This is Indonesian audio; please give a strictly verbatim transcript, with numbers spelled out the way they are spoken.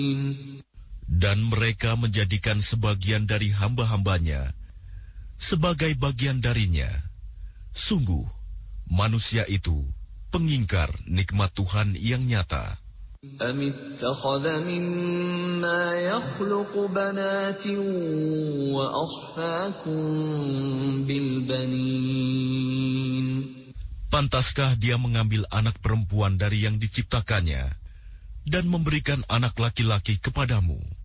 Dan mereka menjadikan sebagian dari hamba-hambanya sebagai bagian darinya. Sungguh, manusia itu pengingkar nikmat Tuhan yang nyata. أَمِ اتَّخَذَ مِمَّا يَخْلُقُ بَنَاتٍ وَأَصْفَاكُم بِالْبَنِينَ. Pantaskah dia mengambil anak perempuan dari yang diciptakannya dan memberikan anak laki-laki kepadamu?